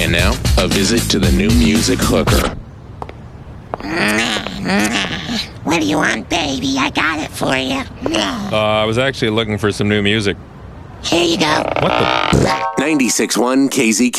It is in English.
And now, a visit to the New Music Hooker. What do you want, baby? I got it for you. I was actually looking for some new music. Here you go. What the? 96.1 KZK.